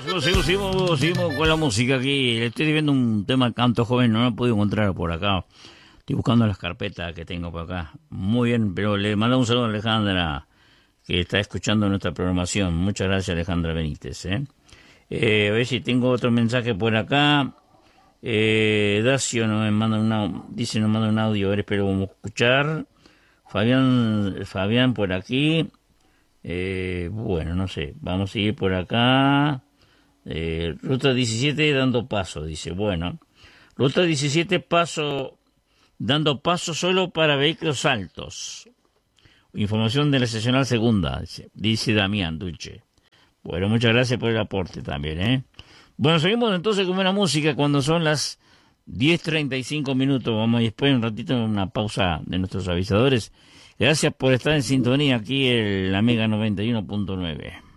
Seguimos con la música aquí. Estoy viendo un tema de canto joven, no lo he podido encontrar por acá. Estoy buscando las carpetas que tengo por acá. Muy bien, pero le mando un saludo a Alejandra, que está escuchando nuestra programación. Muchas gracias, Alejandra Benítez. A ver si tengo otro mensaje por acá. Dacio nos manda nos manda un audio, a ver, espero vamos a escuchar. Fabián por aquí. Bueno, no sé, vamos a seguir por acá. Ruta 17 dando paso, dice. Bueno, Ruta 17 dando paso solo para vehículos altos. Información de la seccional segunda, dice Damián Dulce. Bueno, muchas gracias por el aporte también, Bueno, seguimos entonces con una música cuando son las 10:35 minutos. Vamos después un ratito una pausa de nuestros avisadores. Gracias por estar en sintonía aquí en la Mega 91.9.